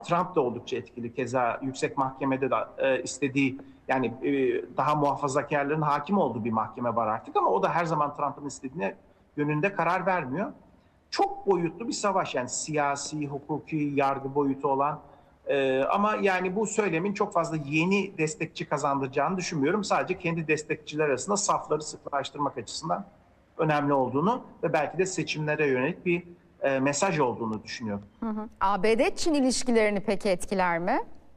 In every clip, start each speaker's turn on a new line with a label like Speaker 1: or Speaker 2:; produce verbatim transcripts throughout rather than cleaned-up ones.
Speaker 1: Trump da oldukça etkili. Keza yüksek mahkemede de e, istediği, yani e, daha muhafazakarların hakim olduğu bir mahkeme var artık, ama o da her zaman Trump'ın istediğine yönünde karar vermiyor. Çok boyutlu bir savaş, yani siyasi, hukuki, yargı boyutu olan, e, ama yani bu söylemin çok fazla yeni destekçi kazandıracağını düşünmüyorum. Sadece kendi destekçiler arasında safları sıklaştırmak açısından önemli olduğunu ve belki de seçimlere yönelik bir e, mesaj olduğunu düşünüyorum.
Speaker 2: Hı hı. A B D-Çin ilişkilerini peki etkiler mi?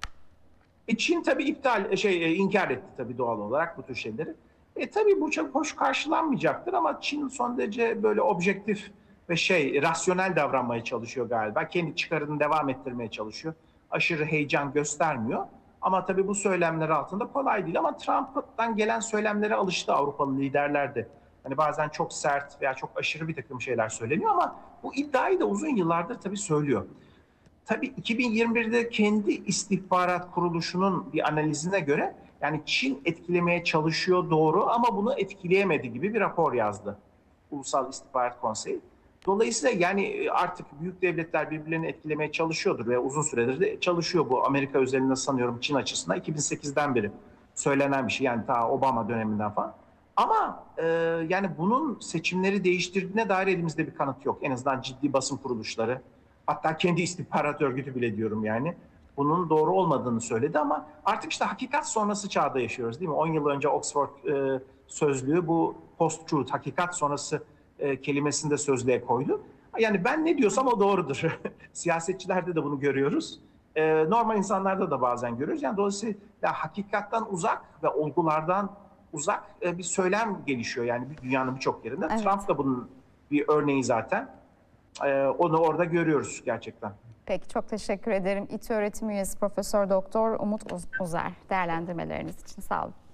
Speaker 1: E, Çin tabii iptal, şey e, inkar etti tabii doğal olarak bu tür şeyleri. E tabii bu çok hoş karşılanmayacaktır, ama Çin son derece böyle objektif ve şey rasyonel davranmaya çalışıyor galiba. Kendi çıkarını devam ettirmeye çalışıyor. Aşırı heyecan göstermiyor. Ama tabii bu söylemler altında kolay değil, ama Trump'tan gelen söylemlere alıştı Avrupalı liderler de. Hani bazen çok sert veya çok aşırı bir takım şeyler söyleniyor, ama bu iddiayı da uzun yıllardır tabii söylüyor. Tabii iki bin yirmi birde kendi istihbarat kuruluşunun bir analizine göre, yani Çin etkilemeye çalışıyor doğru, ama bunu etkileyemedi gibi bir rapor yazdı Ulusal İstihbarat Konseyi. Dolayısıyla yani artık büyük devletler birbirlerini etkilemeye çalışıyordur ve uzun süredir de çalışıyor bu, Amerika özelinde sanıyorum Çin açısından iki bin sekizden beri söylenen bir şey, yani ta Obama döneminden falan. Ama e, yani bunun seçimleri değiştirdiğine dair elimizde bir kanıt yok. En azından ciddi basın kuruluşları, hatta kendi istihbarat örgütü bile diyorum yani, bunun doğru olmadığını söyledi, ama artık işte hakikat sonrası çağda yaşıyoruz değil mi? on yıl önce Oxford e, sözlüğü bu post-truth, hakikat sonrası e, kelimesini de sözlüğe koydu. Yani ben ne diyorsam o doğrudur. Siyasetçilerde de bunu görüyoruz. E, normal insanlarda da bazen görüyoruz. Yani dolayısıyla hakikatten uzak ve olgulardan uzak e, bir söylem gelişiyor yani dünyanın birçok yerinde.
Speaker 2: Evet.
Speaker 1: Trump da bunun bir örneği zaten. Ee, onu orada görüyoruz gerçekten.
Speaker 2: Peki, çok teşekkür ederim. İTÜ öğretim üyesi Profesör Doktor Umut Uzer, değerlendirmeleriniz için sağ olun.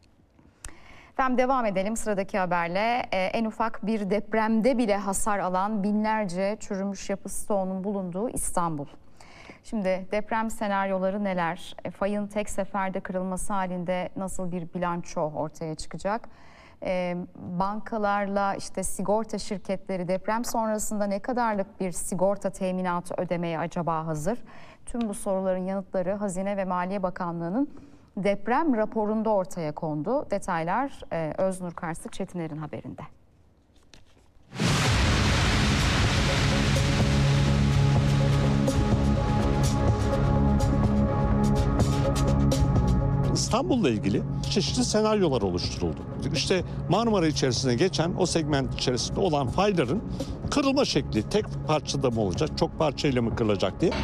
Speaker 2: Efendim devam edelim sıradaki haberle. Ee, en ufak bir depremde bile hasar alan binlerce çürümüş yapı stoğunun bulunduğu İstanbul. Şimdi deprem senaryoları neler? E, fayın tek seferde kırılması halinde nasıl bir bilanço ortaya çıkacak? E, bankalarla işte sigorta şirketleri deprem sonrasında ne kadarlık bir sigorta teminatı ödemeye acaba hazır? Tüm bu soruların yanıtları Hazine ve Maliye Bakanlığı'nın deprem raporunda ortaya kondu. Detaylar e, Öznur Karslı Çetiner'in haberinde.
Speaker 3: İstanbul'la ilgili çeşitli senaryolar oluşturuldu. İşte Marmara içerisine geçen, o segment içerisinde olan fayların kırılma şekli tek parçada mı olacak, çok parçayla mı kırılacak diye.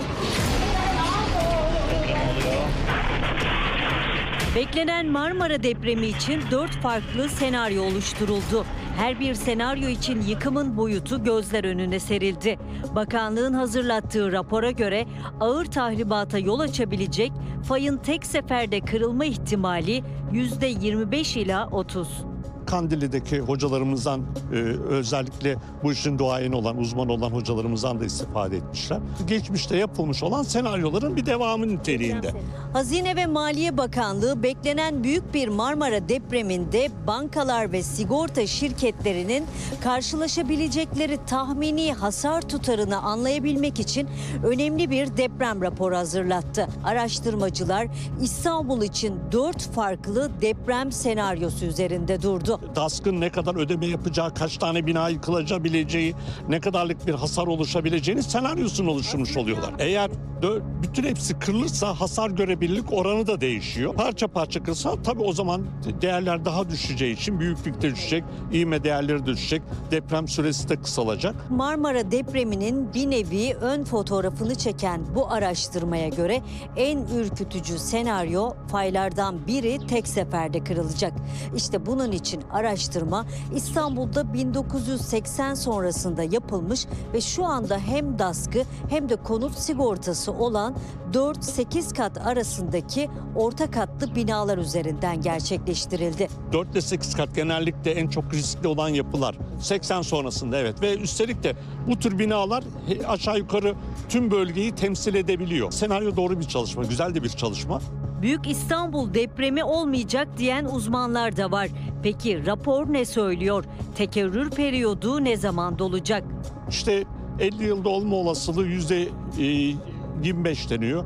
Speaker 4: Beklenen Marmara depremi için dört farklı senaryo oluşturuldu. Her bir senaryo için yıkımın boyutu gözler önüne serildi. Bakanlığın hazırlattığı rapora göre ağır tahribata yol açabilecek fayın tek seferde kırılma ihtimali yüzde yirmi beş ila otuz.
Speaker 3: Kandilli'deki hocalarımızdan e, özellikle bu işin duayeni olan, uzman olan hocalarımızdan da istifade etmişler. Geçmişte yapılmış olan senaryoların bir devamı niteliğinde.
Speaker 4: Hazine ve Maliye Bakanlığı beklenen büyük bir Marmara depreminde bankalar ve sigorta şirketlerinin karşılaşabilecekleri tahmini hasar tutarını anlayabilmek için önemli bir deprem raporu hazırlattı. Araştırmacılar İstanbul için dört farklı deprem senaryosu üzerinde durdu.
Speaker 3: DASK'ın ne kadar ödeme yapacağı, kaç tane bina yıkılabileceği, ne kadarlık bir hasar oluşabileceğini senaryosunu oluşturmuş oluyorlar. Eğer bütün hepsi kırılırsa hasar görebilirlik oranı da değişiyor. Parça parça kırılsa tabii o zaman değerler daha düşeceği için büyüklükte düşecek, ivme değerleri düşecek, deprem süresi de kısalacak.
Speaker 4: Marmara depreminin bir nevi ön fotoğrafını çeken bu araştırmaya göre en ürkütücü senaryo faylardan biri tek seferde kırılacak. İşte bunun için araştırma İstanbul'da bin dokuz yüz seksen sonrasında yapılmış ve şu anda hem DASK'ı hem de konut sigortası olan dört sekiz kat arasındaki orta katlı binalar üzerinden gerçekleştirildi.
Speaker 3: dört ile sekiz kat genellikle en çok riskli olan yapılar. seksen sonrasında evet, ve üstelik de bu tür binalar aşağı yukarı tüm bölgeyi temsil edebiliyor. Senaryo doğru bir çalışma, güzel de bir çalışma.
Speaker 4: Büyük İstanbul depremi olmayacak diyen uzmanlar da var. Peki rapor ne söylüyor? Tekerrür periyodu ne zaman dolacak?
Speaker 3: İşte elli yılda olma olasılığı yüzde yirmi beş deniyor.